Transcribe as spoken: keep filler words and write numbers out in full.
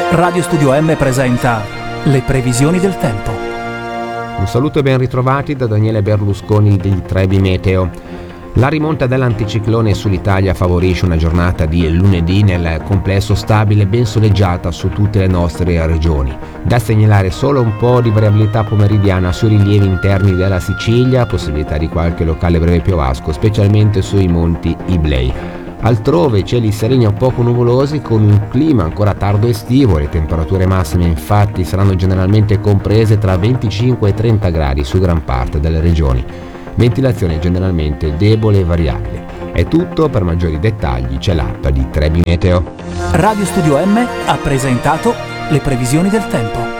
Radio Studio M presenta le previsioni del tempo. Un saluto e ben ritrovati da Daniele Berlusconi di Trebi Meteo. La rimonta dell'anticiclone sull'Italia favorisce una giornata di lunedì nel complesso stabile ben soleggiata su tutte le nostre regioni. Da segnalare solo un po' di variabilità pomeridiana sui rilievi interni della Sicilia, possibilità di qualche locale breve piovasco, specialmente sui monti Iblei. Altrove cieli sereni o poco nuvolosi con un clima ancora tardo estivo, le temperature massime infatti saranno generalmente comprese tra venticinque e trenta gradi su gran parte delle regioni. Ventilazione generalmente debole e variabile. È tutto, per maggiori dettagli c'è l'app di Trebi Meteo. Radio Studio M ha presentato le previsioni del tempo.